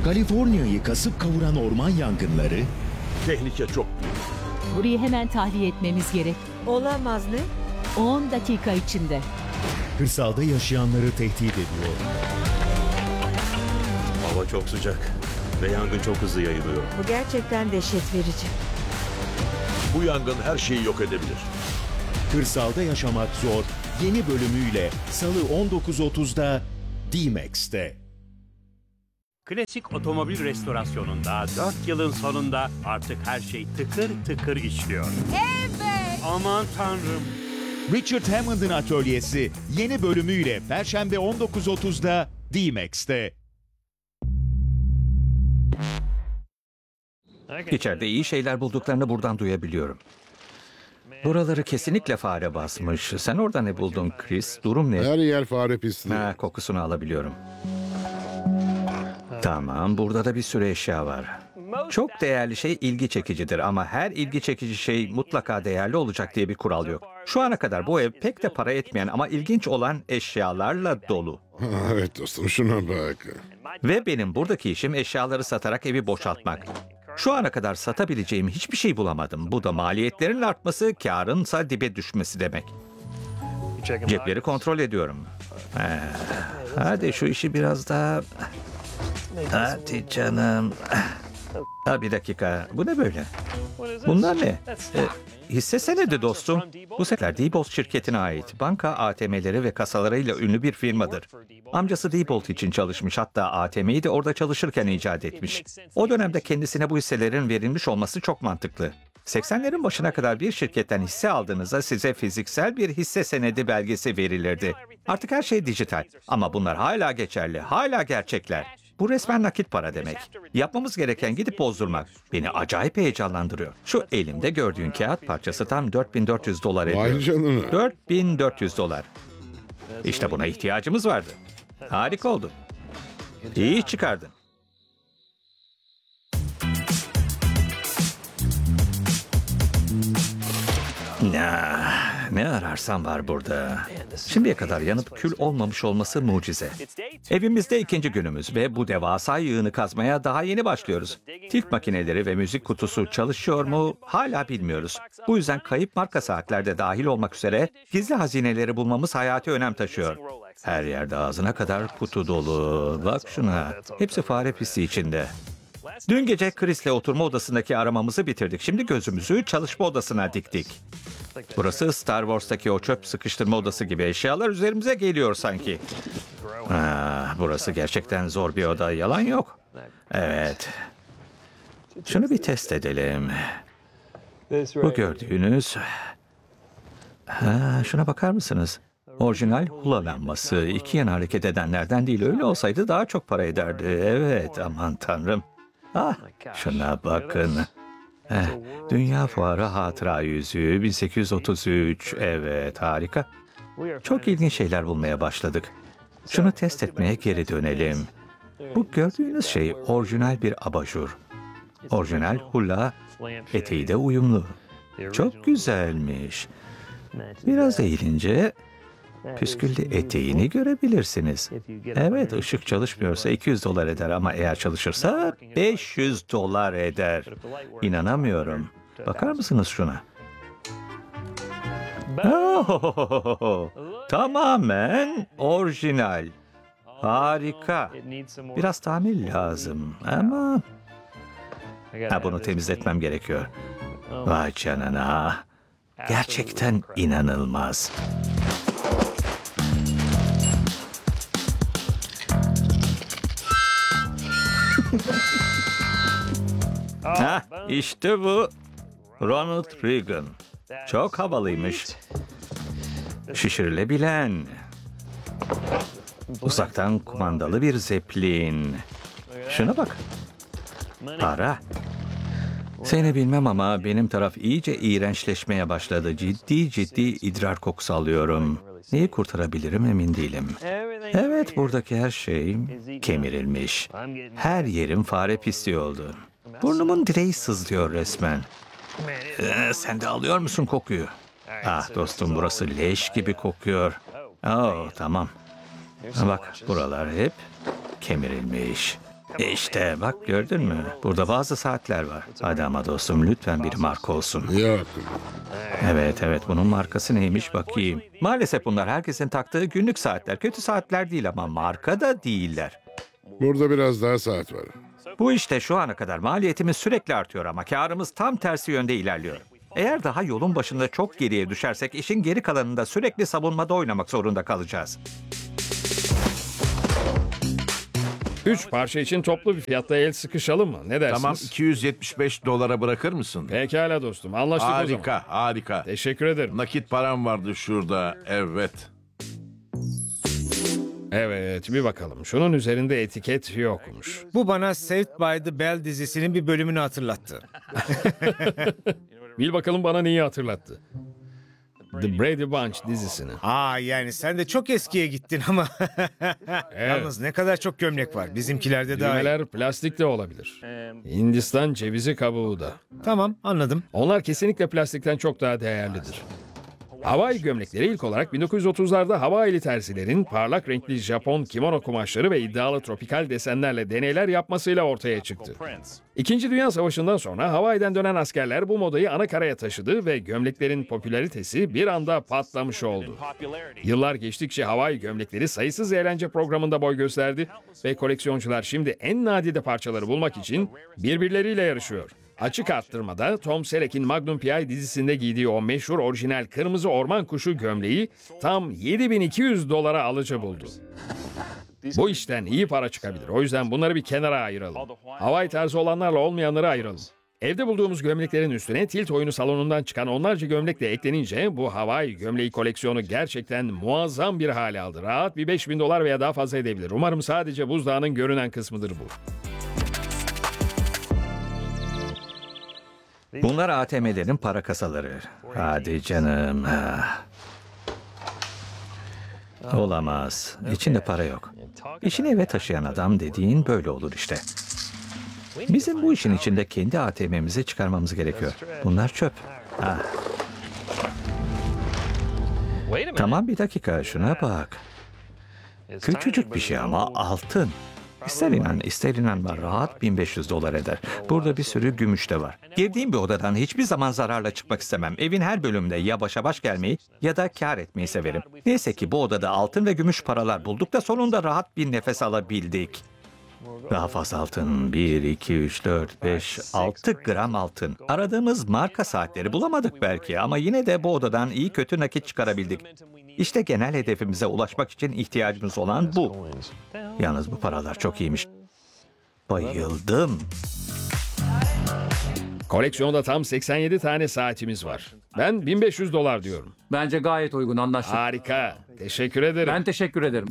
Kaliforniya'yı kasıp kavuran orman yangınları, Tehlike çok büyük. Burayı hemen tahliye etmemiz gerek. Olamaz ne? 10 dakika içinde. kırsalda yaşayanları tehdit ediyor. Hava çok sıcak ve yangın çok hızlı yayılıyor. Bu gerçekten dehşet verici. Bu yangın her şeyi yok edebilir. Kırsalda yaşamak zor yeni bölümüyle Salı 19.30'da D-Max'te. Klasik otomobil restorasyonunda 4 yılın sonunda artık her şey tıkır tıkır işliyor. Evet! Aman tanrım! Richard Hammond'ın atölyesi yeni bölümüyle Perşembe 19.30'da D-Max'te. İçeride iyi şeyler bulduklarını buradan duyabiliyorum. Buraları kesinlikle fare basmış. Sen orada ne buldun Chris? Durum ne? Her yer fare pisliği. Ha, kokusunu alabiliyorum. Tamam, burada da bir sürü eşya var. Çok değerli şey ilgi çekicidir ama her ilgi çekici şey mutlaka değerli olacak diye bir kural yok. Şu ana kadar bu ev pek de para etmeyen ama ilginç olan eşyalarla dolu. Evet dostum, şuna bak. Ve benim buradaki işim eşyaları satarak evi boşaltmak. Şu ana kadar satabileceğim hiçbir şey bulamadım. Bu da maliyetlerin artması, kârınsa dibe düşmesi demek. Cepleri kontrol ediyorum. Hadi şu işi biraz daha... Hadi canım. Bir dakika. Bu ne böyle? Bunlar ne? Hisse senedi dostum. Bu sefer Diebold şirketine ait. Banka ATM'leri ve kasalarıyla ünlü bir firmadır. Amcası Diebold için çalışmış, hatta ATM'yi de orada çalışırken icat etmiş. O dönemde kendisine bu hisselerin verilmiş olması çok mantıklı. 80'lerin başına kadar bir şirketten hisse aldığınızda size fiziksel bir hisse senedi belgesi verilirdi. Artık her şey dijital ama bunlar hala geçerli, hala gerçekler. Bu resmen nakit para demek. Yapmamız gereken gidip bozdurmak. Beni acayip heyecanlandırıyor. Şu elimde gördüğün kağıt parçası tam $4.400 ediyor. Vay canına. $4.400. İşte buna ihtiyacımız vardı. Harika oldu. İyi iş çıkardın. Ne ararsan var burada. Şimdiye kadar yanıp kül olmamış olması mucize. Evimizde ikinci günümüz ve bu devasa yığını kazmaya daha yeni başlıyoruz. Tilt makineleri ve müzik kutusu çalışıyor mu hala bilmiyoruz. Bu yüzden kayıp marka saatlerde dahil olmak üzere gizli hazineleri bulmamız hayati önem taşıyor. Her yerde ağzına kadar kutu dolu. Bak şuna. Hepsi fare pisliği içinde. Dün gece Chris'le oturma odasındaki aramamızı bitirdik. Şimdi gözümüzü çalışma odasına diktik. Burası Star Wars'taki o çöp sıkıştırma odası gibi, eşyalar üzerimize geliyor sanki. Burası gerçekten zor bir oda, yalan yok. Evet. Şunu bir test edelim. Bu gördüğünüz... şuna bakar mısınız? Orijinal hula lambası. İki yana hareket edenlerden değil, öyle olsaydı daha çok para ederdi. Evet, aman tanrım. Şuna bakın. Dünya Fuarı Hatıra Yüzüğü 1833. Evet, harika. Çok ilginç şeyler bulmaya başladık. Şunu test etmeye geri dönelim. Bu gördüğünüz şey orijinal bir abajur. Orijinal hula, eteği de uyumlu. Çok güzelmiş. Biraz eğilince püsküllü eteğini görebilirsiniz. Evet, ışık çalışmıyorsa $200 eder ama eğer çalışırsa $500 eder. İnanamıyorum. Bakar mısınız şuna? Tamamen orijinal. Harika. Biraz tamir lazım ama... bunu temizletmem gerekiyor. Vay canına. Gerçekten inanılmaz. İşte bu. Ronald Reagan. Çok havalıymış. Şişirilebilen. Uzaktan kumandalı bir zeplin. Şuna bak. Para. Seni bilmem ama benim taraf iyice iğrençleşmeye başladı. Ciddi idrar kokusu alıyorum. Neyi kurtarabilirim emin değilim. Evet, buradaki her şey kemirilmiş. Her yerim fare pisliği oldu. Burnumun direği sızlıyor resmen. Sen de alıyor musun kokuyu? Dostum, burası leş gibi kokuyor. Tamam. Bak, buralar hep kemirilmiş. İşte bak gördün mü? Burada bazı saatler var. Hadi ama dostum lütfen bir marka olsun. Yok. Evet bunun markası neymiş bakayım. Maalesef bunlar herkesin taktığı günlük saatler. Kötü saatler değil ama marka da değiller. Burada biraz daha saat var. Bu işte şu ana kadar maliyetimiz sürekli artıyor ama karımız tam tersi yönde ilerliyor. Eğer daha yolun başında çok geriye düşersek işin geri kalanında sürekli savunmada oynamak zorunda kalacağız. 3 parça için toplu bir fiyatta el sıkışalım mı? Ne dersiniz? Tamam, $275 bırakır mısın? Pekala dostum, anlaştık o zaman. Harika, harika. Teşekkür ederim. Nakit param vardı şurada, evet. Evet, bir bakalım. Şunun üzerinde etiket yokmuş. Bu bana Saved by the Bell dizisinin bir bölümünü hatırlattı. Bil bakalım bana neyi hatırlattı? The Brady Bunch dizisini. Yani sen de çok eskiye gittin ama. Yalnız ne kadar çok gömlek var. Bizimkilerde daha iyi. Düğmeler plastik de olabilir. Hindistan cevizi kabuğu da. Tamam, anladım. Onlar kesinlikle plastikten çok daha değerlidir. Hawaii gömlekleri ilk olarak 1930'larda Hawaii'li terzilerin parlak renkli Japon kimono kumaşları ve iddialı tropikal desenlerle deneyler yapmasıyla ortaya çıktı. İkinci Dünya Savaşı'ndan sonra Hawaii'den dönen askerler bu modayı ana karaya taşıdı ve gömleklerin popülaritesi bir anda patlamış oldu. Yıllar geçtikçe Hawaii gömlekleri sayısız eğlence programında boy gösterdi ve koleksiyoncular şimdi en nadide parçaları bulmak için birbirleriyle yarışıyor. Açık arttırmada Tom Selleck'in Magnum P.I. dizisinde giydiği o meşhur orijinal kırmızı orman kuşu gömleği tam $7.200 alıcı buldu. Bu işten iyi para çıkabilir. O yüzden bunları bir kenara ayıralım. Hawaii tarzı olanlarla olmayanları ayıralım. Evde bulduğumuz gömleklerin üstüne tilt oyunu salonundan çıkan onlarca gömlek de eklenince bu Hawaii gömleği koleksiyonu gerçekten muazzam bir hale aldı. Rahat bir $5.000 veya daha fazla edebilir. Umarım sadece buzdağının görünen kısmıdır bu. Bunlar ATM'lerin para kasaları. Hadi canım. Olamaz. İçinde para yok. İşini eve taşıyan adam dediğin böyle olur işte. Bizim bu işin içinde kendi ATM'mizi çıkarmamız gerekiyor. Bunlar çöp. Tamam bir dakika şuna bak. Küçücük bir şey ama altın. İster inan ister inanma rahat $1.500 eder. Burada bir sürü gümüş de var. Girdiğim bir odadan hiçbir zaman zararla çıkmak istemem. Evin her bölümünde ya başa baş gelmeyi ya da kâr etmeyi severim. Neyse ki bu odada altın ve gümüş paralar bulduk da sonunda rahat bir nefes alabildik. Daha fazla altın. 1, 2, 3, 4, 5, 6 gram altın. Aradığımız marka saatleri bulamadık belki ama yine de bu odadan iyi kötü nakit çıkarabildik. İşte genel hedefimize ulaşmak için ihtiyacımız olan bu. Yalnız bu paralar çok iyiymiş. Bayıldım. Koleksiyonda tam 87 tane saatimiz var. Ben $1.500 diyorum. Bence gayet uygun, anlaştık. Harika. Teşekkür ederim. Ben teşekkür ederim.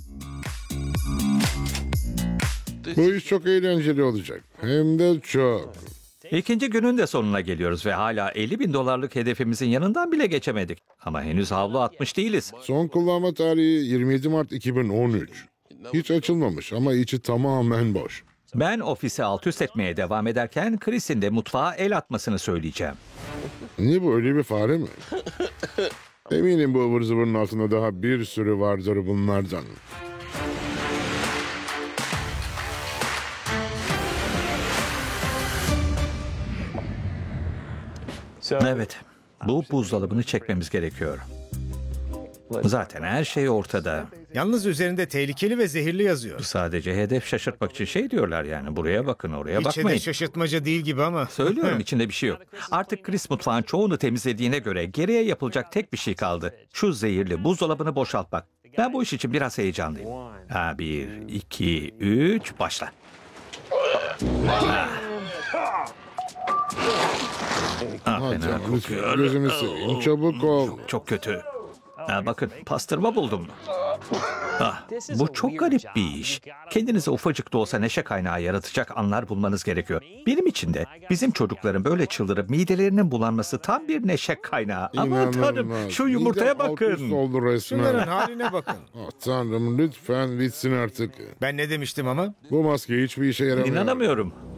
Bu iş çok eğlenceli olacak. Hem de çok. İkinci günün de sonuna geliyoruz ve hala $50.000'lık hedefimizin yanından bile geçemedik. Ama henüz havlu atmış değiliz. Son kullanma tarihi 27 Mart 2013. Hiç açılmamış ama içi tamamen boş. Ben ofisi alt üst etmeye devam ederken Chris'in de mutfağa el atmasını söyleyeceğim. Ne bu, öyle bir fare mi? Eminim bu ıvır zıvırın altında daha bir sürü vardır bunlardan. Evet, bu buzdolabını çekmemiz gerekiyor. Zaten her şey ortada. Yalnız üzerinde tehlikeli ve zehirli yazıyor. Sadece hedef şaşırtmak için şey diyorlar yani. Buraya bakın, oraya Hiç de bakmayın. şaşırtmaca değil gibi ama. Söylüyorum içinde bir şey yok. Artık Chris mutfağın çoğunu temizlediğine göre geriye yapılacak tek bir şey kaldı. Şu zehirli buzdolabını boşaltmak. Ben bu iş için biraz heyecanlıyım. 1, 2, 3, başla. Hadi Fena lütfen kokuyor. gözünü seveyim, çabuk ol. Çok kötü. Bakın pastırma buldum. Bu çok garip bir iş. Kendinize ufacık da olsa neşe kaynağı yaratacak anlar bulmanız gerekiyor. Benim için de bizim çocukların böyle çıldırıp midelerinin bulanması tam bir neşe kaynağı. Aman tanrım İnanılmaz. şu yumurtaya Midem alt üst bakın. oldu Şunların resmen. haline bakın. Ah tanrım lütfen bitsin artık. Ben ne demiştim ama? Bu maske hiçbir işe yaramıyor. İnanamıyorum.